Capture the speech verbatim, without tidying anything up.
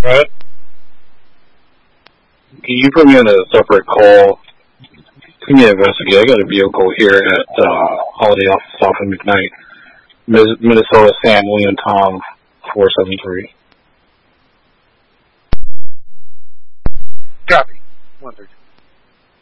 Right. Can you put me on a separate call? Can you investigate? I got a vehicle here at uh, Holiday Office off of McKnight, Minnesota, Sam William Tom four seven three. Copy. One thirty.